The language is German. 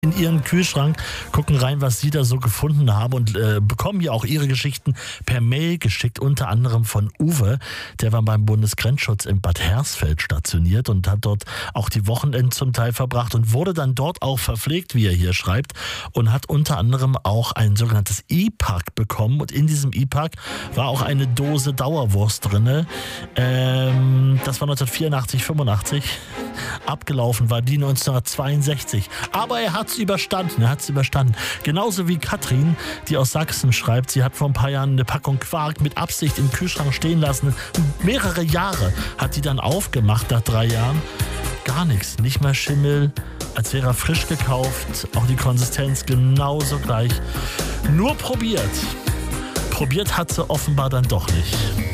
in ihren Kühlschrank, gucken rein, was sie da so gefunden haben und bekommen ja auch ihre Geschichten per Mail geschickt, unter anderem von Uwe. Der war beim Bundesgrenzschutz in Bad Hersfeld stationiert und hat dort auch die Wochenenden zum Teil verbracht und wurde dann dort auch verpflegt, wie er hier schreibt, und hat unter anderem auch ein sogenanntes E-Pack bekommen und in diesem E-Pack war auch eine Dose Dauerwurst drinne. Das war 1984, 85. Abgelaufen war die 1962. Aber er hat es überstanden. Genauso wie Katrin, die aus Sachsen schreibt, sie hat vor ein paar Jahren eine Packung Quark mit Absicht im Kühlschrank stehen lassen. Mehrere Jahre hat die dann aufgemacht nach 3 Jahren. Gar nichts, nicht mal Schimmel, als wäre er frisch gekauft. Auch die Konsistenz genauso gleich. Nur probiert. Probiert hat sie offenbar dann doch nicht.